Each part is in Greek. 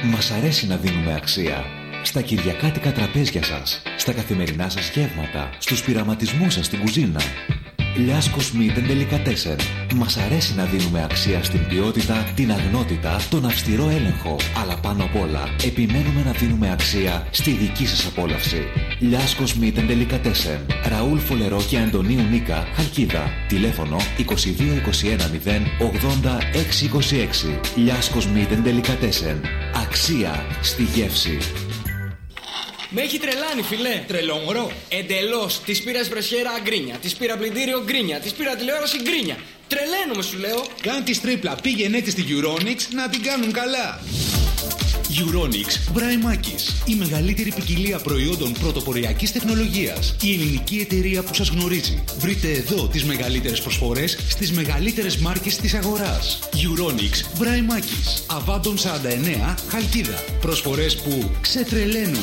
Μας αρέσει να δίνουμε αξία. Στα κυριακάτικα τραπέζια σας, στα καθημερινά σας γεύματα, στους πειραματισμούς σας στην κουζίνα. Λιάσκος Meat and Delicatessen. Μας αρέσει να δίνουμε αξία στην ποιότητα, την αγνότητα, τον αυστηρό έλεγχο. Αλλά πάνω απ' όλα, επιμένουμε να δίνουμε αξία στη δική σας απόλαυση. Λιάσκος Meat and Delicatessen. Ραούλ Φολερό και Αντωνίου Νίκα, Χαλκίδα. Τηλέφωνο 2221 080 626. Λιάσκος Meat and Delicatessen. Αξία στη γεύση. Με έχει τρελάνει, φιλέ. Τρελό μωρό. Εντελώς. Της πήρα εσπρεσιέρα γκρίνια. Της πήρα πλυντήριο γκρίνια. Της πήρα τηλεόραση γκρίνια. Τρελαίνομαι, σου λέω. Κάνε τη τρίπλα. Πήγαινε έτσι στη Euronics να την κάνουν καλά. Euronics Μπραϊμάκης. Η μεγαλύτερη ποικιλία προϊόντων πρωτοποριακής τεχνολογίας. Η ελληνική εταιρεία που σας γνωρίζει. Βρείτε εδώ τις μεγαλύτερες προσφορές στις μεγαλύτερες μάρκες της αγοράς. Euronics Μπραϊμάκης. Αβάντων 49, Χαλκίδα. Προσφορές που ξετρελαίνουν.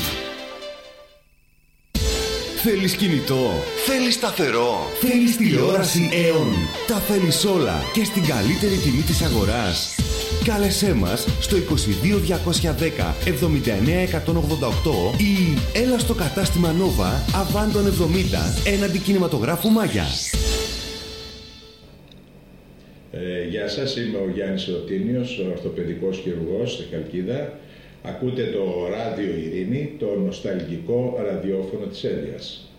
Θέλεις κινητό, θέλεις σταθερό, θέλεις τηλεόραση Aeon. Τα θέλεις όλα και στην καλύτερη τιμή της αγοράς. Κάλεσέ μας στο 22210 79188 ή έλα στο κατάστημα Nova Αβάντων 70 έναντι κινηματογράφου Μάγια. Γεια σας, είμαι ο Γιάννης Ρωτίνιος, ο ορθοπαιδικός χειρουργός στη Χαλκίδα. Ακούτε το Ράδιο Ειρήνη, το νοσταλγικό ραδιόφωνο της Ένδειας.